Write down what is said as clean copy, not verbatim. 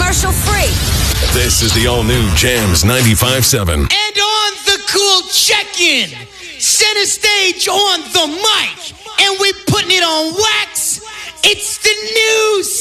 commercial free. This is the all-new Jams 95.7. And on the cool check-in, center stage on the mic, and we putting it on wax. It's the new